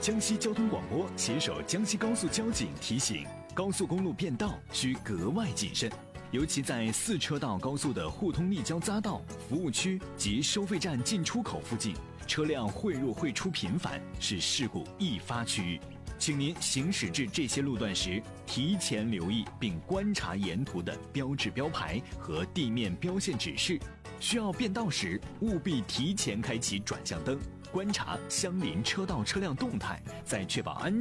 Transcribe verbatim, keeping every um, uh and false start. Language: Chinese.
江西交通广播携手江西高速交警提醒：高速公路变道需格外谨慎，尤其在四车道高速的互通立交匝道、服务区及收费站进出口附近，车辆汇入汇出频繁，是事故易发区域。请您行驶至这些路段时，提前留意并观察沿途的标志标牌和地面标线指示。需要变道时，务必提前开启转向灯，观察相邻车道车辆动态，在确保安全